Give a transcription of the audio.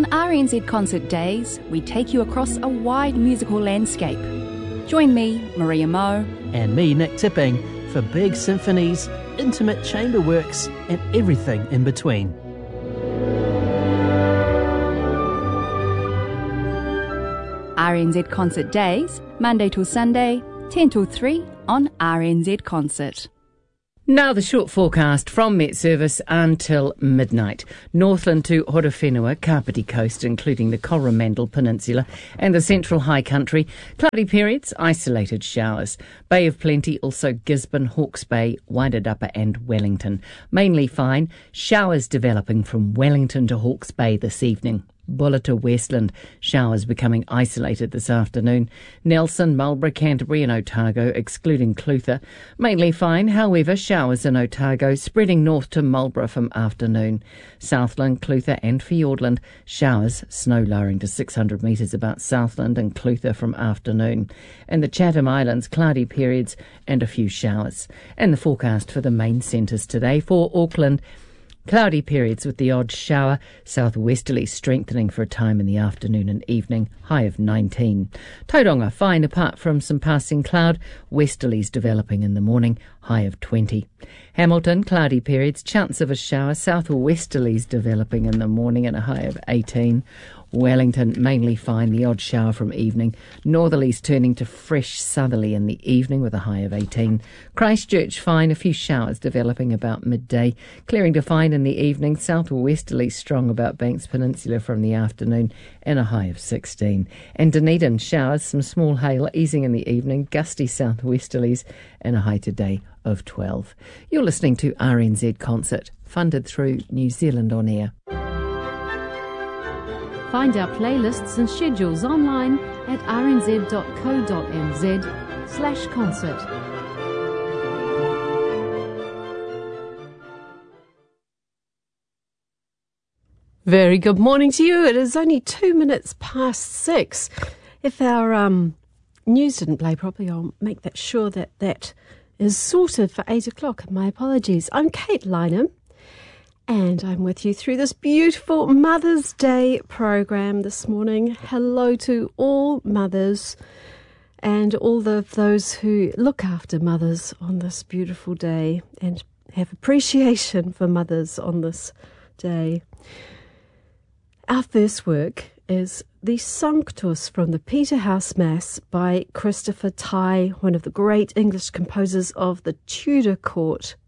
On RNZ Concert Days, we take you across a wide musical landscape. Join me, Maria Moe, and me, Nick Tipping, for big symphonies, intimate chamber works, and everything in between. RNZ Concert Days, Monday till Sunday, 10 till 3 on RNZ Concert. Now the short forecast from Met Service until midnight. Northland to Horowhenua, Kapiti Coast, including the Coromandel Peninsula and the Central High Country. Cloudy periods, isolated showers. Bay of Plenty, also Gisborne, Hawke's Bay, Wairarapa and Wellington. Mainly fine. Showers developing from Wellington to Hawke's Bay this evening. Bulla to Westland, showers becoming isolated this afternoon. Nelson, Marlborough, Canterbury and Otago, excluding Clutha. Mainly fine, however, showers in Otago, spreading north to Marlborough from afternoon. Southland, Clutha and Fiordland, showers, snow lowering to 600 metres about Southland and Clutha from afternoon. In the Chatham Islands, cloudy periods and a few showers. And the forecast for the main centres today for Auckland. Cloudy periods with the odd shower, southwesterly strengthening for a time in the afternoon and evening, high of 19. Tauranga, fine apart from some passing cloud, westerlies developing in the morning, high of 20. Hamilton, cloudy periods, chance of a shower, southwesterlies developing in the morning and a high of 18. Wellington, mainly fine, the odd shower from evening. Northerlies turning to fresh southerly in the evening with a high of 18. Christchurch, fine, a few showers developing about midday. Clearing to fine in the evening. Southwesterlies strong about Banks Peninsula from the afternoon and a high of 16. And Dunedin, showers, some small hail easing in the evening. Gusty southwesterlies and a high today of 12. You're listening to RNZ Concert, funded through New Zealand On Air. Find our playlists and schedules online at rnz.co.nz/concert. Very good morning to you. It is only 2 minutes past 6. If our news didn't play properly, I'll make that sure that is sorted for 8 o'clock. My apologies. I'm Kate Lynham. And I'm with you through this beautiful Mother's Day program this morning. Hello to all mothers and all of those who look after mothers on this beautiful day and have appreciation for mothers on this day. Our first work is the Sanctus from the Peterhouse Mass by Christopher Tye, one of the great English composers of the Tudor court.